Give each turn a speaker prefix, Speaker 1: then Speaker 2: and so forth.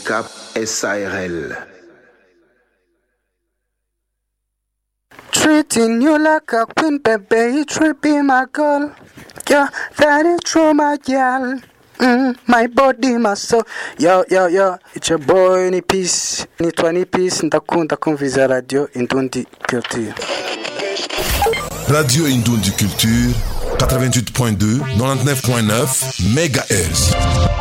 Speaker 1: Handicap SARL.
Speaker 2: Treating you like a queen, baby, you tripping my girl. Yeah, that is true, my girl. My body, my soul. Yo, it's your boy, ni peace, ni 20 peace, ndakunda kumviza radio Indundi Culture.
Speaker 3: Radio Indundi Culture, 88.2, 99.9 MHz.